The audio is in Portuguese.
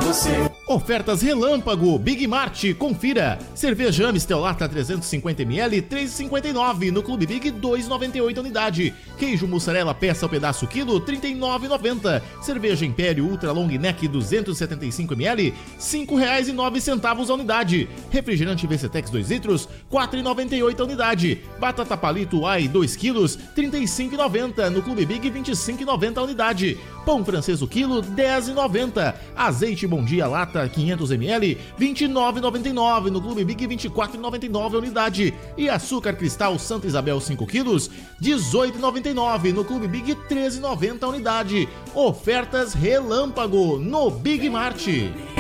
você. Ofertas Relâmpago Big Mart, confira. Cerveja Amstel lata 350ml, 3,59. No Clube Big, 2,98 unidade. Queijo mussarela peça ao pedaço quilo, 39,90. Cerveja Império Ultra Long Neck 275ml, R$ 5,09 a unidade. Refrigerante VCTEX 2 litros, 4,98 a unidade. Batata Palito Ai 2 quilos, 35,90. No Clube Big, 25,90 a unidade. Pão francês o quilo, 10,90. Azeite Bom Dia lata 500ml, 29,99. No Clube Big, 24,99 a unidade. E açúcar cristal Santa Isabel 5 quilos, 18,99. No Clube Big, 13,90 a unidade. Ofertas Relâmpago no Big Mart.